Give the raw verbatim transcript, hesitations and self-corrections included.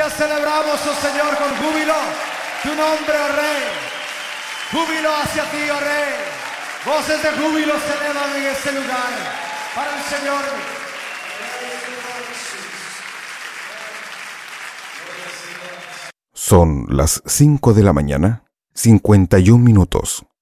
gracias celebramos, oh Señor, con júbilo tu nombre, oh Rey. Júbilo hacia ti, oh Rey. Voces de júbilo se elevan en este lugar para el Señor. Son las cinco de la mañana, cincuenta y un minutos.